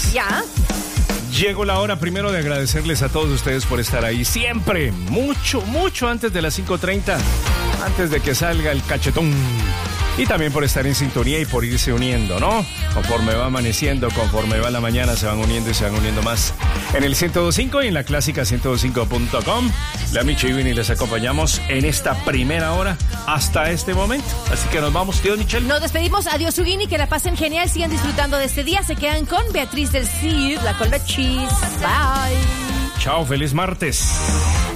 Ya. Llegó la hora primero de agradecerles a todos ustedes por estar ahí siempre, mucho antes de las 5:30, antes de que salga el cachetón. Y también por estar en sintonía y por irse uniendo, ¿no? Conforme va amaneciendo, conforme va la mañana, se van uniendo y se van uniendo más. En el 102.5 y en la clásica 102.5.com, la Michi y Vini les acompañamos en esta primera hora hasta este momento. Así que nos vamos, tío Michelle. Nos despedimos. Adiós, Ugini, que la pasen genial. Sigan disfrutando de este día. Se quedan con Beatriz del Cid, la Colachis. Bye. Chao, feliz martes.